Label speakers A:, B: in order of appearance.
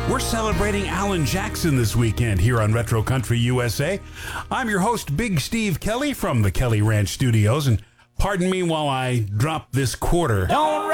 A: We're celebrating Alan Jackson this weekend here on Retro Country USA. I'm your host, Big Steve Kelly from the Kelly Ranch Studios, and pardon me while I drop this quarter.